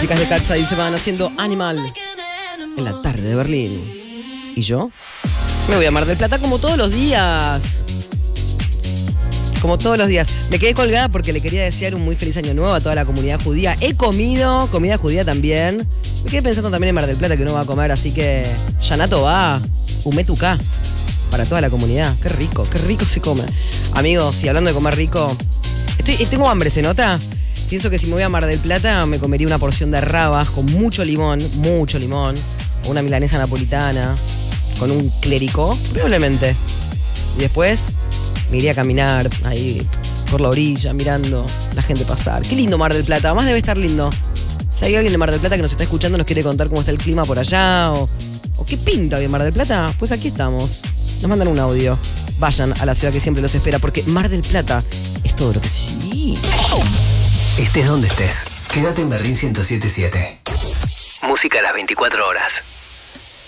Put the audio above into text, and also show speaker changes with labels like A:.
A: chicas de Cat's se van haciendo Animal en la tarde de Berlín. ¿Y yo? Me voy a Mar del Plata como todos los días. Como todos los días. Me quedé colgada porque le quería desear un muy feliz año nuevo a toda la comunidad judía. He comido comida judía también. Me quedé pensando también en Mar del Plata que uno va a comer, así que Yanato va, Umetuká, para toda la comunidad. Qué rico se come. Amigos, y hablando de comer rico, tengo hambre, ¿se nota? Pienso que si me voy a Mar del Plata me comería una porción de rabas con mucho limón, o una milanesa napolitana, con un clericó, probablemente. Y después me iría a caminar ahí por la orilla, mirando la gente pasar. Qué lindo Mar del Plata, además debe estar lindo. Si hay alguien de Mar del Plata que nos está escuchando, nos quiere contar cómo está el clima por allá, o qué pinta hoy en Mar del Plata, pues aquí estamos. Nos mandan un audio. Vayan a la ciudad que siempre los espera, porque Mar del Plata es todo lo que sí.
B: Estés donde estés, quédate en Berlín 107.7. Música a las 24 horas.